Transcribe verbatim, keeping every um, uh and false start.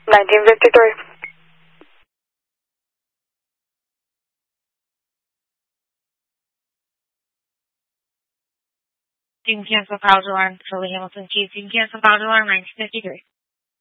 nineteen fifty-three. Team cancel, call alarm, Philly Hamilton Chief. Team cancel, call alarm, nineteen fifty-three.